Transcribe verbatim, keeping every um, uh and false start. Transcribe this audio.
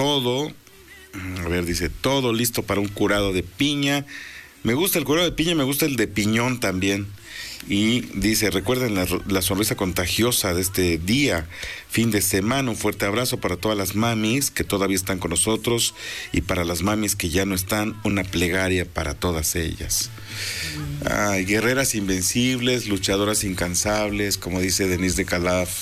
todo. A ver, dice, todo listo para un curado de piña. Me gusta el curado de piña, me gusta el de piñón también. Y dice, recuerden la, la sonrisa contagiosa de este día, fin de semana. Un fuerte abrazo para todas las mamis que todavía están con nosotros y para las mamis que ya no están, una plegaria para todas ellas. Ay, guerreras invencibles, luchadoras incansables, como dice Denise de Calaf.